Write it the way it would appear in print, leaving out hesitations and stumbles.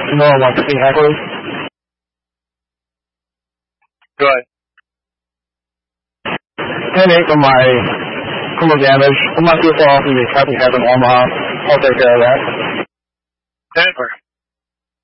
more like the hecklers. Go ahead. 10-8 for my criminal damage. I'm not too far off from the captain in Omaha. I'll take care of that. Denver.